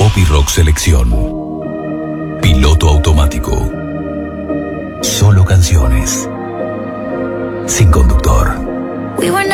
Pop y Rock Selección. Piloto automático. Solo canciones. Sin conductor. We were